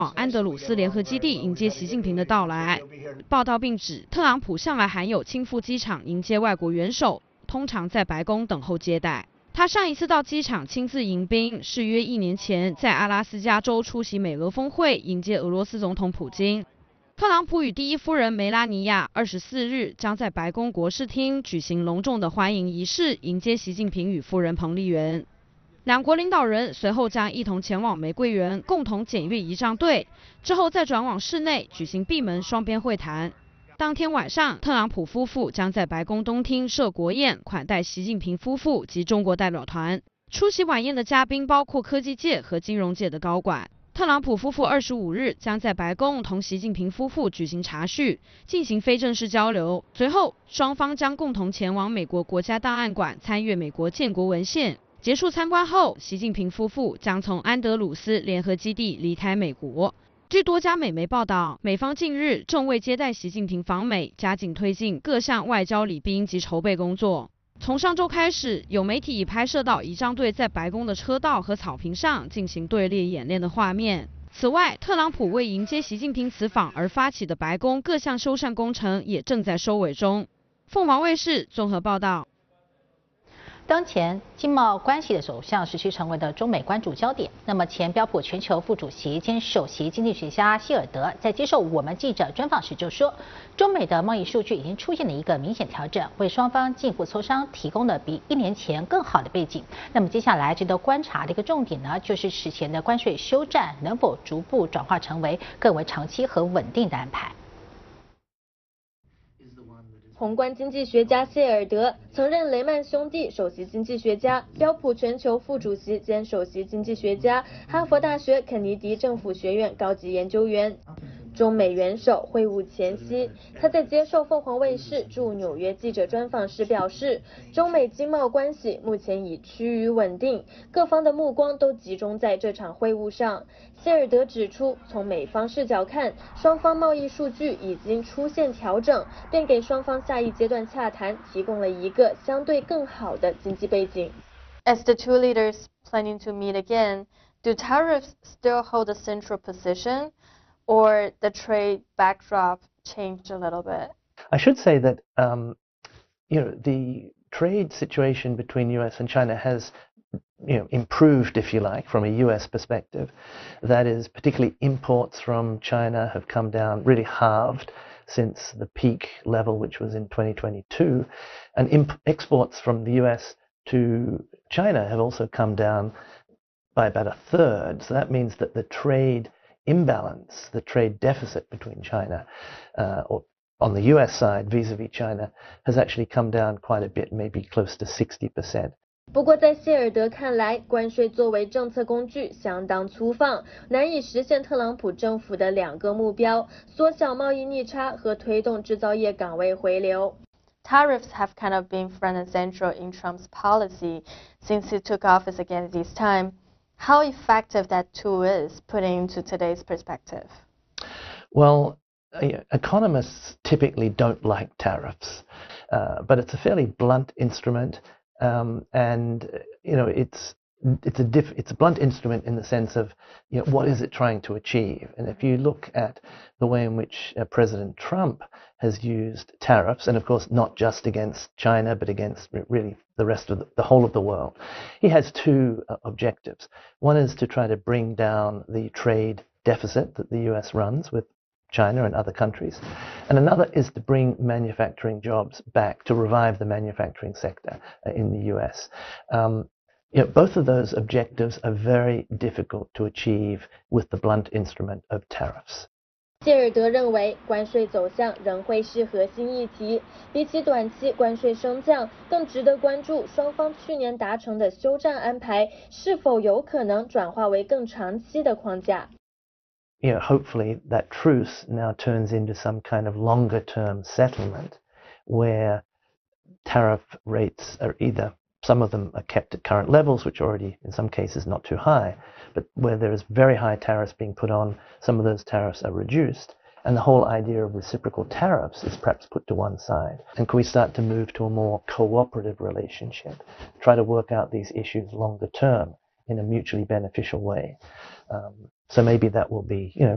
安德鲁斯联合基地迎接习近平的到来。报道并指，特朗普向来罕有亲赴机场迎接外国元首，通常在白宫等候接待。他上一次到机场亲自迎宾，是约1年前在阿拉斯加州出席美俄峰会，迎接俄罗斯总统普京。特朗普与第一夫人梅拉尼亚24日将在白宫国事厅举行隆重的欢迎仪式，迎接习近平与夫人彭丽媛。两国领导人随后将一同前往玫瑰园，共同检阅仪仗队，之后再转往室内举行闭门双边会谈。当天晚上，特朗普夫妇将在白宫东厅设国宴，款待习近平夫妇及中国代表团。出席晚宴的嘉宾包括科技界和金融界的高管。特朗普夫妇25日将在白宫同习近平夫妇举行茶叙，进行非正式交流。随后，双方将共同前往美国国家档案馆参阅美国建国文献。结束参观后，习近平夫妇将从安德鲁斯联合基地离开美国。据多家美媒报道，美方近日正为接待习近平访美，加紧推进各项外交礼宾及筹备工作。从上周开始，有媒体已拍摄到仪仗队在白宫的车道和草坪上进行队列演练的画面。此外，特朗普为迎接习近平此访而发起的白宫各项修缮工程也正在收尾中。凤凰卫视综合报道。 当前经贸关系的走向持续成为了中美关注焦点。那么，前标普全球副主席兼首席经济学家希尔德在接受我们记者专访时就说，中美的贸易数据已经出现了一个明显调整，为双方进一步磋商提供了比1年前更好的背景。那么，接下来值得观察的一个重点呢，就是此前的关税休战能否逐步转化成为更为长期和稳定的安排。 宏观经济学家谢尔德曾任雷曼兄弟首席经济学家、标普全球副主席兼首席经济学家、哈佛大学肯尼迪政府学院高级研究员。中美元首会晤前夕，他在接受凤凰卫视驻纽约记者专访时表示，中美经贸关系目前已趋于稳定，各方的目光都集中在这场会晤上。谢尔德指出，从美方视角看，双方贸易数据已经出现调整，便给双方下一阶段洽谈提供了一个相对更好的经济背景。 As the two leaders planning to meet again, do tariffs still hold a central position? Or the trade backdrop changed a little bit? I should say that the trade situation between US and China has improved, if you like, from a US perspective. That is, particularly imports from China have come down, really halved since the peak level, which was in 2022, and exports from the US to China have also come down by about a third. So that means that the trade imbalance, the trade deficit between China or on the US side vis-a-vis China has actually come down quite a bit, maybe close to 60%. 不过，在谢尔德看来，关税作为政策工具相当粗放，难以实现特朗普政府的2个目标：缩小贸易逆差和推动制造业岗位回流。 Tariffs have kind of been front and central in Trump's policy since he took office again this time. How effective that tool is put into today's perspective? Well, economists typically don't like tariffs, but it's a fairly blunt instrument, and it's a blunt instrument in the sense of what is it trying to achieve. And if you look at the way in which President Trump has used tariffs, and of course not just against China but against really the rest of the whole of the world, he has two objectives. One is to try to bring down the trade deficit that the US runs with China and other countries, and another is to bring manufacturing jobs back, to revive the manufacturing sector in the US. Both of those objectives are very difficult to achieve with the blunt instrument of tariffs. 谢尔德认为，关税走向仍会是核心议题。比起短期关税升降，更值得关注双方去年达成的休战安排是否有可能转化为更长期的框架。 Hopefully that truce now turns into some kind of longer-term settlement where tariff rates are either some of them are kept at current levels, which are already, in some cases, not too high, but where there is very high tariffs being put on, some of those tariffs are reduced, and the whole idea of reciprocal tariffs is perhaps put to one side. And can we start to move to a more cooperative relationship, try to work out these issues longer term in a mutually beneficial way? So maybe that will be,